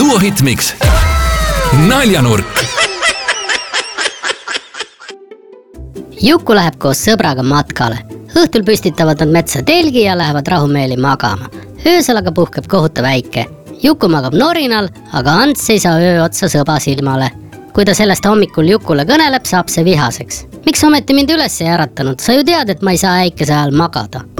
Duo Hitmix. Naljanurk. Juku läheb koos sõbraga matkale. Õhtul püstitavad nad metsa telgi ja lähevad rahumeeli magama. Öösel aga puhkeb kohutav äike. Juku magab norinal, aga Ants ei saa öö otsa sõba silmale. Kui ta sellest hommikul Jukule kõneleb, saab see vihaseks. Miks ometi mind üles ei äratanud? Sa ju tead, et ma ei saa äikese ajal magada.